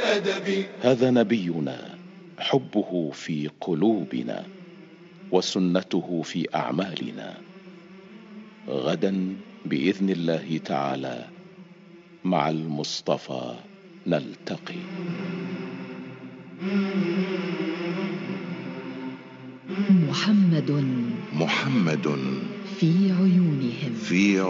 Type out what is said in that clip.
الأدب. هذا نبينا حبه في قلوبنا وسنته في أعمالنا. غدا بإذن الله تعالى مع المصطفى نلتقي. محمد محمد في عيونهم